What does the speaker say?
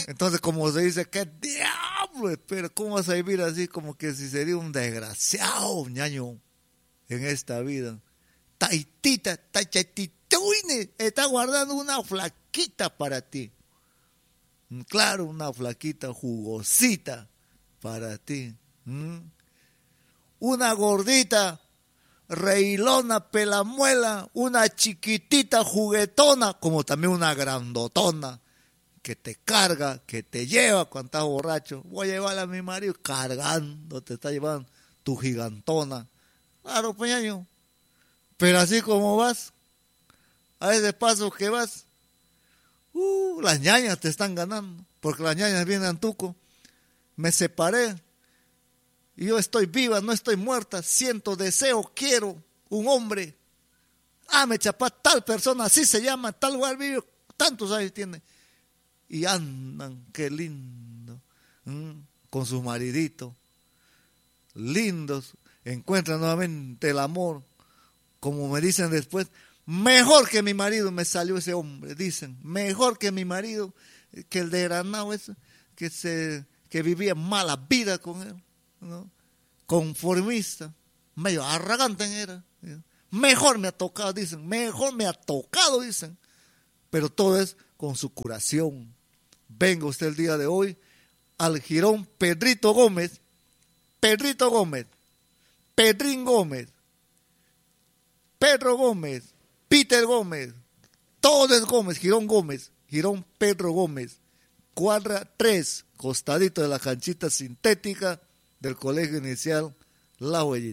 Entonces, como se dice, ¿qué diablo? Pero ¿cómo vas a vivir así como que si sería un desgraciado, ñaño, en esta vida? Taitita, tachatituine, está guardando una flaquita para ti. Claro, una flaquita jugosita para ti. Una gordita, reilona, pelamuela, una chiquitita juguetona, como también una grandotona, que te carga, que te lleva cuando estás borracho. Voy a llevarla a mi marido cargando, te está llevando tu gigantona. Claro, peñaño. Pero así como vas, a ese paso que vas, las ñañas te están ganando, porque las ñañas vienen a Antuco. Me separé, y yo estoy viva, no estoy muerta, siento deseo, quiero un hombre. Me chapá tal persona, así se llama, tal lugar vive, tantos años tiene. Y andan, qué lindo, con sus mariditos, lindos, encuentran nuevamente el amor. Como me dicen después, mejor que mi marido me salió ese hombre, dicen, mejor que mi marido, que el de Granado ese, que vivía mala vida con él, ¿no? Conformista, medio arrogante era. Mejor me ha tocado, dicen, mejor me ha tocado, dicen. Pero todo es con su curación. Venga usted el día de hoy al jirón Pedrito Gómez, Pedrín Gómez, Pedro Gómez, Peter Gómez, todo es Gómez, Jirón Pedro Gómez, cuadra 3, costadito de la canchita sintética del Colegio Inicial La Huellita.